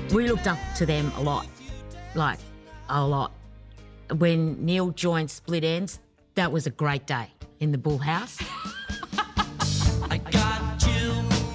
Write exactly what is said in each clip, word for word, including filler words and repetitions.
We looked up to them a lot, like a lot. When Neil joined Split Enz, that was a great day in the Bull House. I got you.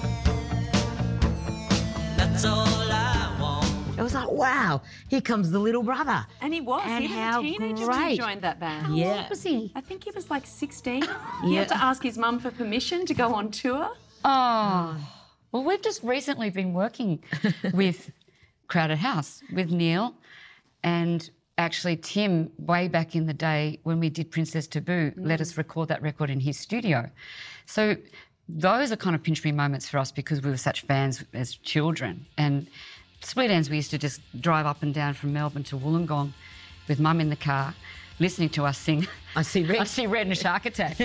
That's all I want. It was like, wow, here comes the little brother. And he was. And he was how a teenager when great. he joined that band. Yeah. How old was he? I think he was like sixteen. He Yeah. had to ask his mum for permission to go on tour. Oh, well, we've just recently been working with Crowded House, with Neil, and actually Tim, way back in the day when we did Princess Taboo, mm. let us record that record in his studio. So those are kind of pinch me moments for us because we were such fans as children. And Split Enz, we used to just drive up and down from Melbourne to Wollongong with Mum in the car, listening to us sing I see red. I See Red and a Shark Attack.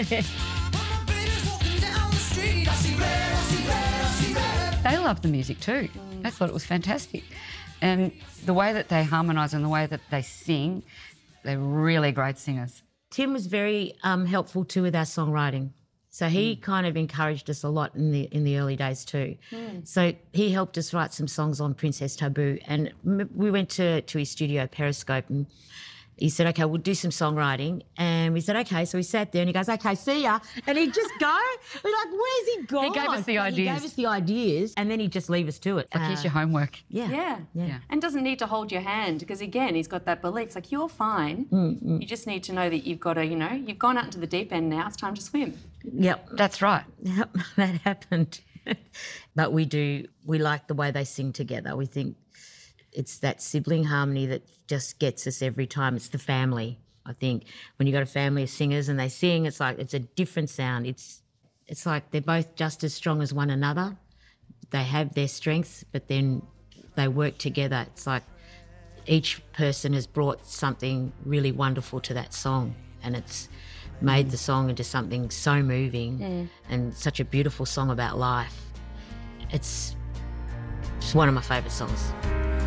They loved the music too. Mm. They thought it was fantastic. And the way that they harmonise and the way that they sing, they're really great singers. Tim was very um, helpful too with our songwriting. So he mm. kind of encouraged us a lot in the in the early days too. Mm. So he helped us write some songs on Princess Taboo, and we went to, to his studio, Periscope, and he said, okay, we'll do some songwriting. And we said, okay. So we sat there and he goes, okay, see ya. And he'd just go. We're like, where's he gone? He gave us the But ideas. He gave us the ideas and then he'd just leave us to it. Like, Uh, here's your homework. Yeah. Yeah. Yeah. Yeah. And doesn't need to hold your hand because, again, he's got that belief. It's like, you're fine. Mm-hmm. You just need to know that you've got to, you know, you've gone out into the deep end now. It's time to swim. Yep. That's right. Yep, that happened. But we do, we like the way they sing together. We think it's that sibling harmony that just gets us every time. It's the family, I think. When you've got a family of singers and they sing, it's like, it's a different sound. It's it's like they're both just as strong as one another. They have their strengths, but then they work together. It's like each person has brought something really wonderful to that song, and it's made the song into something so moving Mm. and such a beautiful song about life. It's, it's one of my favourite songs.